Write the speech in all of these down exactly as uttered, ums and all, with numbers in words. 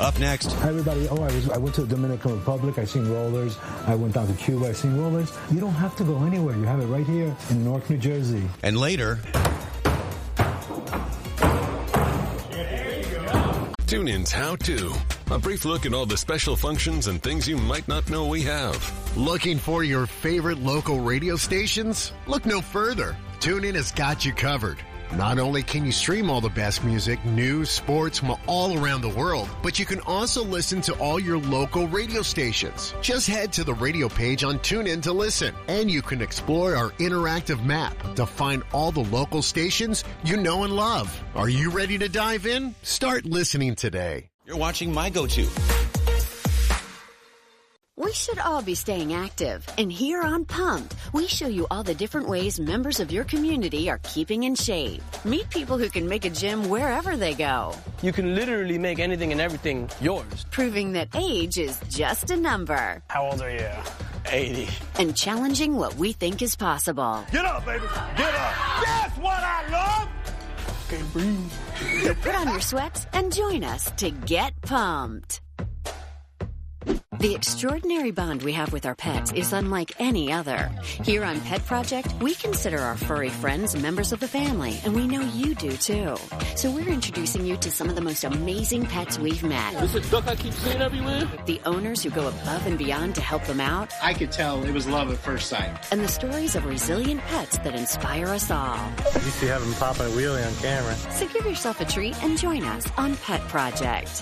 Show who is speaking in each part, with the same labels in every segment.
Speaker 1: Up next.
Speaker 2: Hi, everybody. Oh, I was I went to the Dominican Republic. I seen rollers. I went down to Cuba. I seen rollers. You don't have to go anywhere. You have it right here in Newark, New Jersey.
Speaker 1: And later.
Speaker 3: TuneIn's How To. A brief look at all the special functions and things you might not know we have.
Speaker 4: Looking for your favorite local radio stations? Look no further. TuneIn has got you covered. Not only can you stream all the best music, news, sports from all around the world, but you can also listen to all your local radio stations. Just head to the radio page on TuneIn to listen, and you can explore our interactive map to find all the local stations you know and love. Are you ready to dive in? Start listening today.
Speaker 1: You're watching My Go-To.
Speaker 5: We should all be staying active. And here on Pumped, we show you all the different ways members of your community are keeping in shape. Meet people who can make a gym wherever they go.
Speaker 6: You can literally make anything and everything yours.
Speaker 5: Proving that age is just a number.
Speaker 6: How old are you? eighty.
Speaker 5: And challenging what we think is possible.
Speaker 7: Get up, baby. Get up. That's what I love.
Speaker 6: Okay, breathe.
Speaker 5: So put on your sweats and join us to get pumped. The extraordinary bond we have with our pets is unlike any other. Here on Pet Project, we consider our furry friends members of the family, and we know you do too. So we're introducing you to some of the most amazing pets we've met.
Speaker 6: This is a duck I keep seeing everywhere?
Speaker 5: The owners who go above and beyond to help them out.
Speaker 8: I could tell it was love at first sight.
Speaker 5: And the stories of resilient pets that inspire us all.
Speaker 9: You used to have them popping a wheelie on camera.
Speaker 5: So give yourself a treat and join us on Pet Project.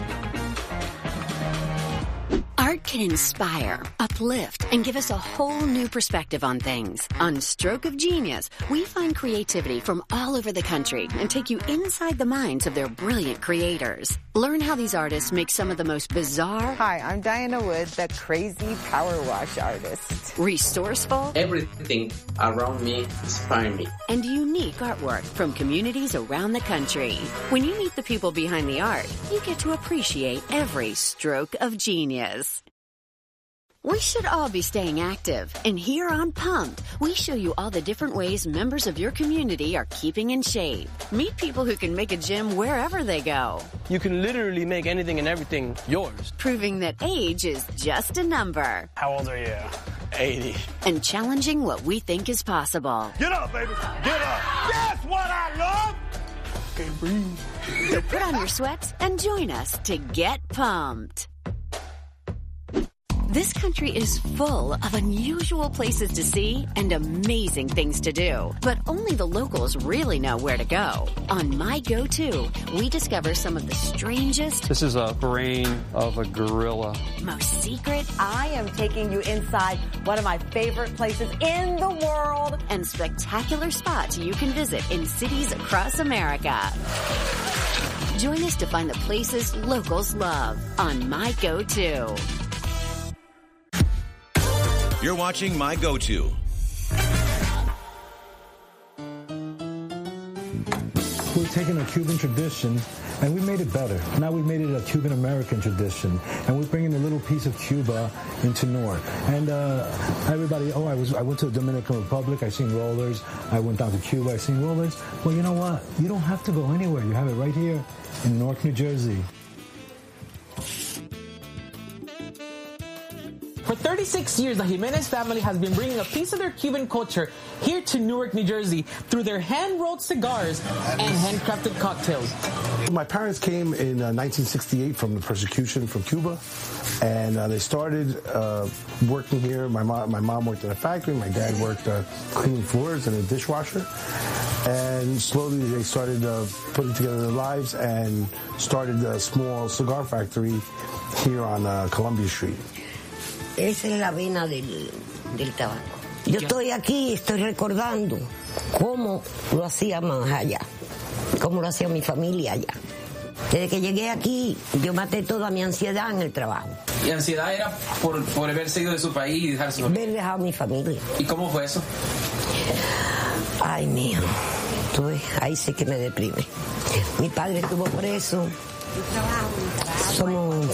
Speaker 5: Art can inspire, uplift, and give us a whole new perspective on things. On Stroke of Genius, we find creativity from all over the country and take you inside the minds of their brilliant creators. Learn how these artists make some of the most bizarre...
Speaker 10: Hi, I'm Diana Wood, the crazy power wash artist.
Speaker 5: Resourceful...
Speaker 11: Everything around me inspires me.
Speaker 5: And unique artwork from communities around the country. When you meet the people behind the art, you get to appreciate every stroke of genius. We should all be staying active. And here on Pumped, we show you all the different ways members of your community are keeping in shape. Meet people who can make a gym wherever they go.
Speaker 6: You can literally make anything and everything yours.
Speaker 5: Proving that age is just a number.
Speaker 6: How old are you? eighty.
Speaker 5: And challenging what we think is possible.
Speaker 7: Get up, baby. Get up. That's what I love.
Speaker 6: Okay, breathe.
Speaker 5: So put on your sweats and join us to get pumped. This country is full of unusual places to see and amazing things to do. But only the locals really know where to go. On My Go-To, we discover some of the strangest...
Speaker 9: This is a brain of a gorilla.
Speaker 5: ...most secret...
Speaker 10: I am taking you inside one of my favorite places in the world.
Speaker 5: ...and spectacular spots you can visit in cities across America. Join us to find the places locals love on My Go-To.
Speaker 1: You're watching My Go-To.
Speaker 2: We're taking a Cuban tradition and we made it better. Now we made it a Cuban-American tradition, and we're bringing a little piece of Cuba into Newark. And uh, everybody, oh, I was I went to the Dominican Republic. I seen rollers. I went down to Cuba. I seen rollers. Well, you know what? You don't have to go anywhere. You have it right here in Newark, New Jersey.
Speaker 12: For thirty-six years, the Jimenez family has been bringing a piece of their Cuban culture here to Newark, New Jersey through their hand-rolled cigars and handcrafted cocktails.
Speaker 13: My parents came in uh, nineteen sixty-eight from the persecution from Cuba, and uh, they started uh, working here. My mom, my mom worked in a factory. My dad worked uh, cleaning floors and a dishwasher. And slowly they started uh, putting together their lives and started a small cigar factory here on uh, Columbia Street.
Speaker 14: Esa es la vena del, del tabaco. Yo estoy aquí, estoy recordando cómo lo hacíamos allá, cómo lo hacía mi familia allá. Desde que llegué aquí, yo maté toda mi ansiedad en el trabajo.
Speaker 15: ¿Y ansiedad era por, por haberse ido de su país y dejar su familia?
Speaker 14: Haber dejado a mi familia.
Speaker 15: ¿Y cómo fue eso?
Speaker 14: Ay, mío, tú ves, ahí sí que me deprime. Mi padre estuvo preso. Somos